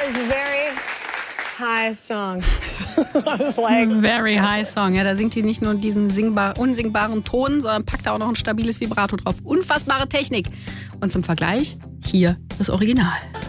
very high song. I was like, Very high song. Ja, da singt die nicht nur diesen unsingbaren Ton, sondern packt da auch noch ein stabiles Vibrato drauf. Unfassbare Technik. Und zum Vergleich, hier das Original.